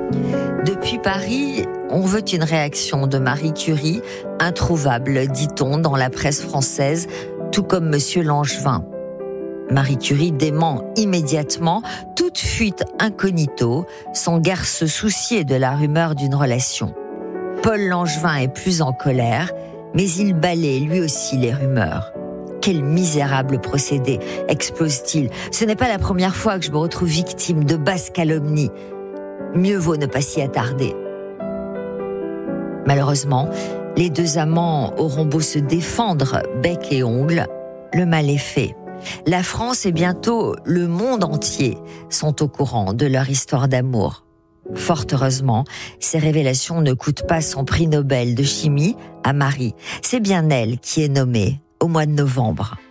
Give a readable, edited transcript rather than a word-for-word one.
Depuis Paris, on veut une réaction de Marie Curie, introuvable, dit-on, dans la presse française, tout comme Monsieur Langevin. Marie Curie dément immédiatement toute fuite incognito, sans guère se soucier de la rumeur d'une relation. Paul Langevin est plus en colère, mais il balaie lui aussi les rumeurs. Quel misérable procédé, explose-t-il. Ce n'est pas la première fois que je me retrouve victime de basses calomnies. Mieux vaut ne pas s'y attarder. Malheureusement, les deux amants auront beau se défendre bec et ongles, le mal est fait. La France et bientôt le monde entier sont au courant de leur histoire d'amour. Fort heureusement, ces révélations ne coûtent pas son prix Nobel de chimie à Marie. C'est bien elle qui est nommée au mois de novembre.